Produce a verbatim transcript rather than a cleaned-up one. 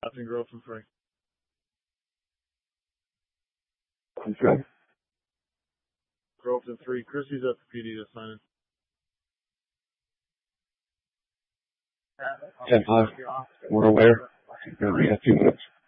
Captain Grove from Frank. Okay. Groveton three. Chrissy's at the P D to sign in. ten five. We're aware. We have two minutes.